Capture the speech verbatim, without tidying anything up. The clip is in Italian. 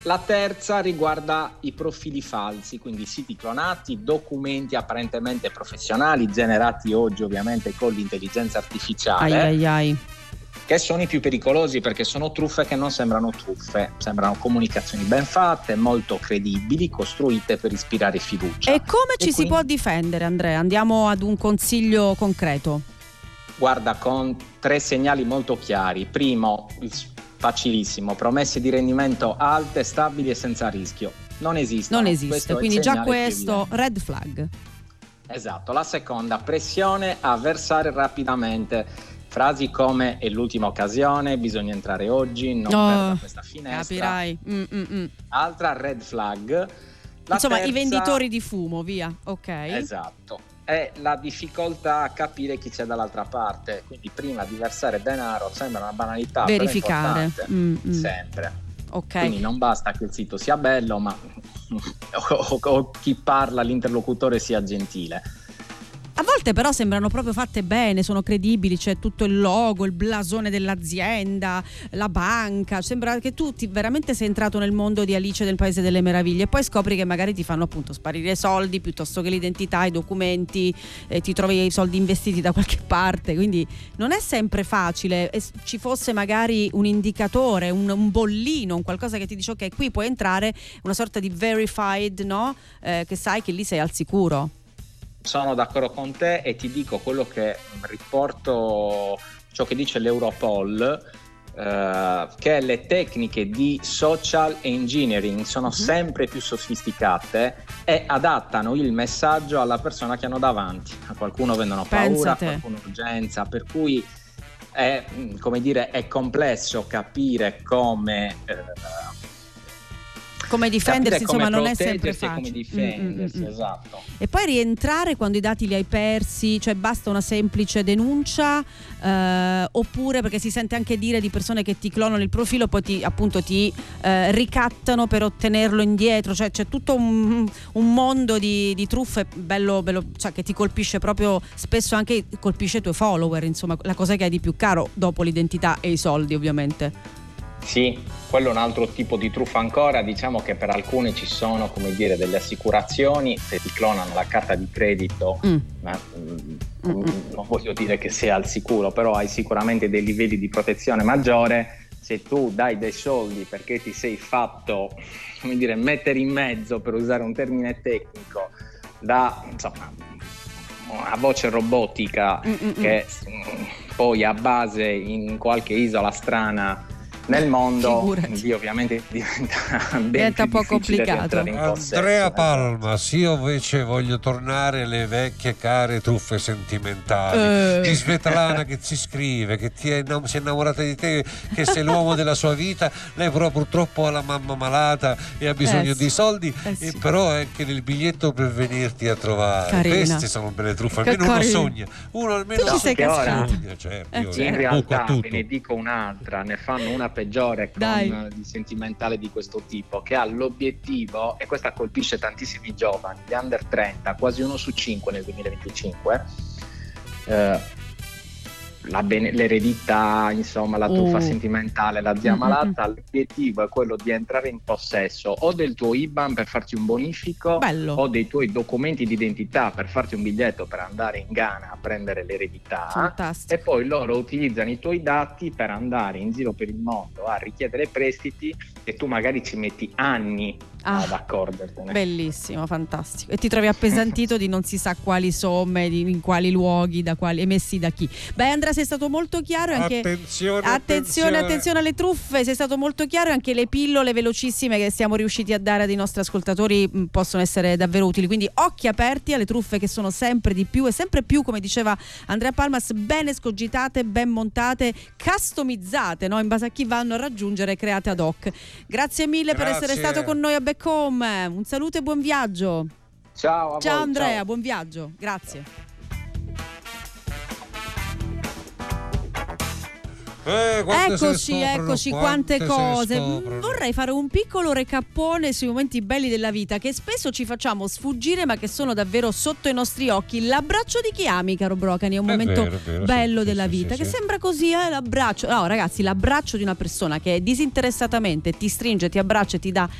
La terza riguarda i profili falsi, quindi siti clonati, documenti apparentemente professionali generati oggi ovviamente con l'intelligenza artificiale, ai ai ai. che sono i più pericolosi perché sono truffe che non sembrano truffe, sembrano comunicazioni ben fatte, molto credibili, costruite per ispirare fiducia. E come e ci quindi, si può difendere, Andrea? Andiamo ad un consiglio concreto. Guarda, con tre segnali molto chiari. Primo, facilissimo, promesse di rendimento alte, stabili e senza rischio. Non esistono. Non esiste, quindi già questo red flag. Esatto. La seconda, pressione a versare rapidamente. Frasi come è l'ultima occasione, bisogna entrare oggi, non oh, perda questa finestra. Capirai. Mm, mm, mm. Altra red flag. La Insomma, terza, i venditori di fumo, via. Ok. Esatto. È la difficoltà a capire chi c'è dall'altra parte, quindi prima di versare denaro sembra una banalità, verificare però è mm, mm. sempre. Ok. Quindi non basta che il sito sia bello, ma o, o, o chi parla, l'interlocutore, sia gentile. A volte però sembrano proprio fatte bene, sono credibili, c'è tutto il logo, il blasone dell'azienda, la banca, sembra che tu ti, veramente sei entrato nel mondo di Alice nel Paese delle Meraviglie e poi scopri che magari ti fanno appunto sparire soldi piuttosto che l'identità, i documenti, eh, ti trovi i soldi investiti da qualche parte, quindi non è sempre facile. E ci fosse magari un indicatore, un, un bollino, un qualcosa che ti dice ok, qui puoi entrare, una sorta di verified, no? Eh, che sai che lì sei al sicuro. Sono d'accordo con te e ti dico quello che riporto, ciò che dice l'Europol, eh, che le tecniche di social engineering sono uh-huh. sempre più sofisticate e adattano il messaggio alla persona che hanno davanti. A qualcuno vendono paura, a qualcuno urgenza, per cui è, come dire, è complesso capire come... Eh, come difendersi, come insomma non è sempre facile. Come difendersi, mm, mm, esatto. E poi rientrare quando i dati li hai persi, cioè basta una semplice denuncia, eh, oppure perché si sente anche dire di persone che ti clonano il profilo, poi ti, appunto ti eh, ricattano per ottenerlo indietro, cioè c'è tutto un, un mondo di, di truffe bello, bello, cioè che ti colpisce proprio, spesso anche colpisce i tuoi follower, insomma la cosa che hai di più caro dopo l'identità e i soldi ovviamente. Sì, quello è un altro tipo di truffa ancora, diciamo che per alcune ci sono, come dire, delle assicurazioni, se ti clonano la carta di credito, mm. ma, mm, non voglio dire che sia al sicuro, però hai sicuramente dei livelli di protezione maggiore. Se tu dai dei soldi perché ti sei fatto, come dire, mettere in mezzo, per usare un termine tecnico, da, insomma, una voce robotica Mm-mm. che poi a base in qualche isola strana nel mondo, lì ovviamente diventa, diventa un po' complicato. Andrea Palmas, io invece voglio tornare alle vecchie care truffe sentimentali, uh. di Svetlana che ci scrive che ti è, si è innamorata di te, che sei l'uomo della sua vita, lei però purtroppo ha la mamma malata e ha bisogno eh sì. di soldi, eh sì. e però anche il biglietto per venirti a trovare. Carina. Queste sono belle truffe, almeno uno sogna, uno almeno tu ci sei sogna, certo, eh, io in realtà ve ne dico un'altra, ne fanno una peggiore con di sentimentale di questo tipo, che ha l'obiettivo, e questa colpisce tantissimi giovani, gli under trenta, quasi uno su cinque nel duemilaventicinque, eh, la bene, l'eredità, insomma la truffa uh. sentimentale, la zia malata. Mm-hmm. L'obiettivo è quello di entrare in possesso o del tuo I B A N per farti un bonifico, Bello. o dei tuoi documenti di identità per farti un biglietto per andare in Ghana a prendere l'eredità. Fantastico. E poi loro utilizzano i tuoi dati per andare in giro per il mondo a richiedere prestiti e tu magari ci metti anni ah, ad accorgertene. Bellissimo, fantastico. E ti trovi appesantito di non si sa quali somme, di, in quali luoghi, da quali, emessi da chi. Beh, Andrea, sei stato molto chiaro anche attenzione, attenzione attenzione alle truffe, sei stato molto chiaro, anche le pillole velocissime che siamo riusciti a dare ai nostri ascoltatori mh, possono essere davvero utili, quindi occhi aperti alle truffe che sono sempre di più e sempre più, come diceva Andrea Palmas, ben escogitate, ben montate, customizzate, no? In base a chi vanno a raggiungere, create ad hoc. Grazie mille Grazie. per essere stato con noi a Back Home, un saluto e buon viaggio. Ciao a ciao voi, Andrea, ciao. buon viaggio, grazie. Eh, eccoci, eccoci, quante, quante cose. Vorrei fare un piccolo recappone sui momenti belli della vita che spesso ci facciamo sfuggire, ma che sono davvero sotto i nostri occhi. L'abbraccio di chi ami, caro Brocani, è un è momento vero, vero, bello sì, della sì, vita, sì, che sì. sembra così, eh, l'abbraccio. No, ragazzi, l'abbraccio di una persona che disinteressatamente ti stringe, ti abbraccia e ti dà